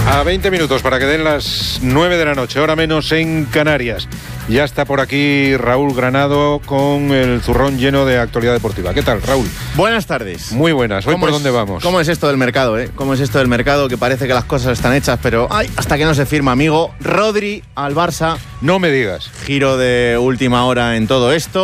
A 20 minutos para que den las 9 de la noche, hora menos en Canarias. Ya está por aquí Raúl Granado con el zurrón lleno de actualidad deportiva. ¿Qué tal, Raúl? Buenas tardes. Muy buenas. ¿Hoy por dónde vamos? ¿Cómo es esto del mercado, ¿Cómo es esto del mercado? Que parece que las cosas están hechas, pero hasta que no se firma, amigo. Rodri al Barça. No me digas. Giro de última hora en todo esto.